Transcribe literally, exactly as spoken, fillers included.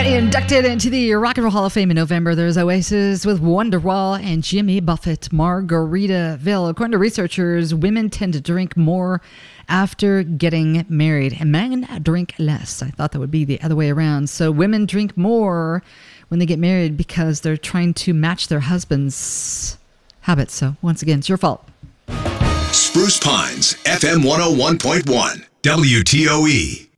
Getting inducted into the Rock and Roll Hall of Fame in November, there's Oasis with Wonderwall and Jimmy Buffett, Margaritaville. According to researchers, women tend to drink more after getting married, and men drink less. I thought that would be the other way around. So women drink more when they get married because they're trying to match their husband's habits. So once again, it's your fault. Spruce Pines, F M one oh one point one, W T O E.